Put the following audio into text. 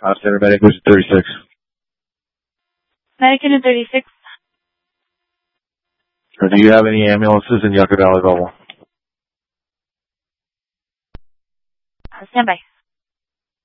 Center Medic, who's 36. Medic unit 36. Do you have any ambulances in Yucca Valley Level? Stand by.